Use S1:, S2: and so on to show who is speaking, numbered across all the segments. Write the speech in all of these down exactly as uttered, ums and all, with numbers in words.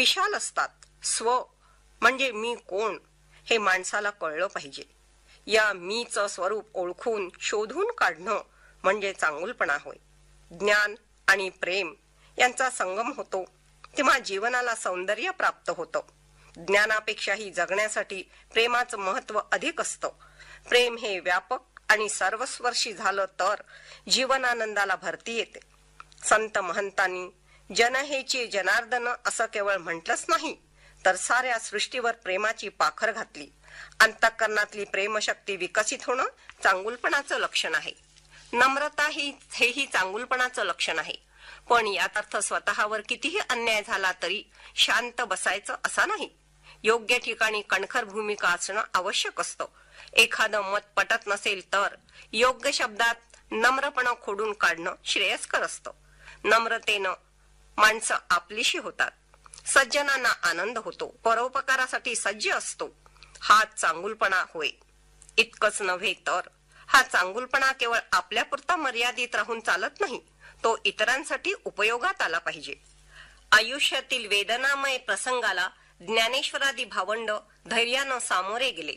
S1: विशाल असतात. स्व म्हणजे मी कोण हे माणसाला कळलं पाहिजे. या मीचं स्वरूप ओळखून शोधून काढणं म्हणजे चांगुलपणा होय. ज्ञान आणि प्रेम यांचा संगम होतो तेव्हा जीवनाला सौंदर्य प्राप्त होतं. ज्ञानापेक्षाही जगण्यासाठी प्रेमाचं महत्व अधिक असतं. प्रेम हे व्यापक आणि सर्वस्पर्शी झालं तर जीवनानंदाला भरती येते. संत महंतांनी जन हेची जनार्दन असं केवळ म्हटलंच नाही तर साऱ्या सृष्टीवर प्रेमाची पाखर घातली. अंतःकरणातली प्रेमशक्ती विकसित होणं चांगुलपणाचं लक्षण आहे. नम्रता ही हेही चांगुलपणाचं लक्षण आहे. पण यात अर्थ स्वतःवर कितीही अन्याय झाला तरी शांत बसायचं असा नाही. योग्य ठिकाणी कणखर भूमिका असणं आवश्यक असतं. एखादं मत पटत नसेल तर योग्य शब्दात नम्रपणा खोडून काढणं श्रेयस्कर असतं. नम्रतेनं माणसं आपलीशी होतात. सज्जनांना आनंद होतो. परोपकारासाठी सज्ज असतो. हा चांगुलपणा होय. इतकंच नव्हे तर हा चांगुलपणा केवळ आपल्यापुरता मर्यादित राहून चालत नाही. तो इतरांसाठी उपयोगात आला पाहिजे. आयुष्यातील वेदनामय प्रसंगाला ज्ञानेश्वरादी भावंड धैर्यानं सामोरे गेले.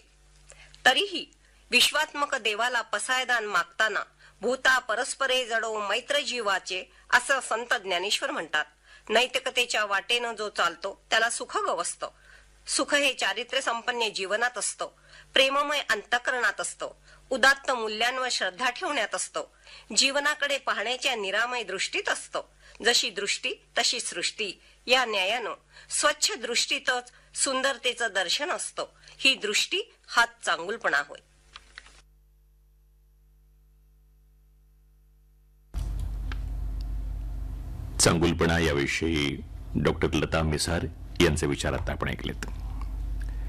S1: तरीही विश्वात्मक देवाला पसायदान मागताना भूता परस्परे जडो मैत्र जीवाचे असं संत ज्ञानेश्वर म्हणतात. नैतिकतेच्या वाटेनं जो चालतो त्याला सुख गवसतं. सुख हे चारित्र्य संपन्न जीवनात असतं. प्रेममय अंतःकरणात असतं. उदात्त मूल्यांवर श्रद्धा ठेवण्यात असतं. जीवनाकडे पाहण्याच्या निरामय दृष्टीत असतं. जशी दृष्टी तशी सृष्टी या न्यायानं स्वच्छ दृष्टीतच सुंदरतेचं दर्शन असतं. ही दृष्टी हाच चांगुलपणा होय.
S2: चांगुलपणा याविषयी डॉक्टर लता मिसार यांचे विचार आता आपण ऐकलेत.